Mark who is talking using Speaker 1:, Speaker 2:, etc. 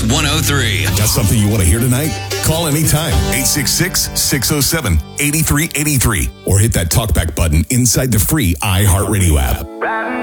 Speaker 1: 103.
Speaker 2: Got something you want to hear tonight? Call anytime. 866-607-8383. Or hit that talkback button inside the free iHeartRadio app.